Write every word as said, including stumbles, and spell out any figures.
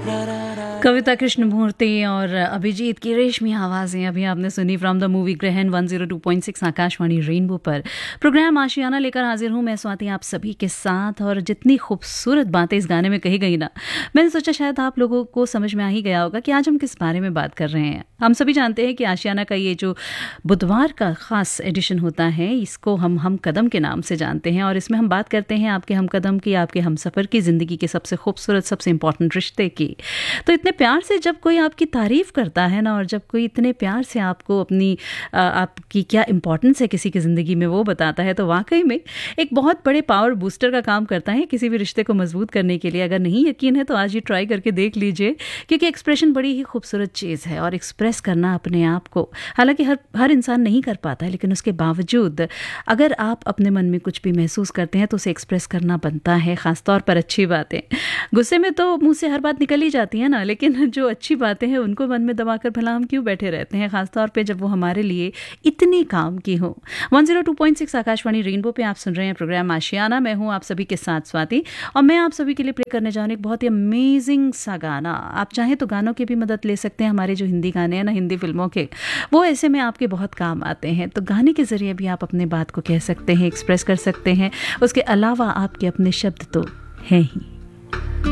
कविता कृष्णमूर्ति और अभिजीत की रेशमी आवाज़ें अभी आपने सुनी फ्रॉम द मूवी ग्रहण one zero two point six Akashvani rainbow पर। प्रोग्राम आशियाना लेकर हाजिर हूँ मैं स्वाति आप सभी के साथ। और जितनी खूबसूरत बातें इस गाने में कही गई ना, मैंने सोचा शायद आप लोगों को समझ में आ ही गया होगा कि आज हम किस बारे में बात कर रहे हैं। हम सभी जानते हैं कि आशियाना का ये जो बुधवार का खास एडिशन होता है, इसको हम हम कदम के नाम से जानते हैं। और इसमें हम बात करते हैं आपके हम कदम की, आपके हम सफ़र की, ज़िंदगी के सबसे खूबसूरत, सबसे इंपॉर्टेंट रिश्ते की। तो इतने प्यार से जब कोई आपकी तारीफ़ करता है ना, और जब कोई इतने प्यार से आपको अपनी आपकी क्या इंपॉर्टेंस है किसी की ज़िंदगी में वो बताता है, तो वाकई में एक बहुत बड़े पावर बूस्टर का काम करता है किसी भी रिश्ते को मजबूत करने के लिए। अगर नहीं यकीन है तो आज ये ट्राई करके देख लीजिए, क्योंकि एक्सप्रेशन बड़ी ही खूबसूरत चीज़ है। और एक्सप्रेस करना अपने आप को, हालांकि हर हर इंसान नहीं कर पाता है, लेकिन उसके बावजूद अगर आप अपने मन में कुछ भी महसूस करते हैं तो उसे एक्सप्रेस करना बनता है, ख़ासतौर पर अच्छी बातें। गुस्से में तो मुँह से हर बात निकल ही जाती है ना, लेकिन जो अच्छी बातें हैं उनको मन में दबाकर भला हम क्यों बैठे रहते हैं, खासतौर पे जब वो हमारे लिए इतनी काम की हो। One zero two point six Akashvani rainbow पे आप सुन रहे हैं प्रोग्राम आशियाना। मैं हूँ आप सभी के साथ स्वाति, और मैं आप सभी के लिए प्ले करने जा रही हूँ एक बहुत ही अमेजिंग सा गाना। आप चाहें तो गानों की भी मदद ले सकते हैं। हमारे जो हिंदी गाने हैं ना, हिंदी फिल्मों के, वो ऐसे में आपके बहुत काम आते हैं। तो गाने के जरिए भी आप अपने बात को कह सकते हैं, एक्सप्रेस कर सकते हैं। उसके अलावा आपके अपने शब्द तो हैं ही।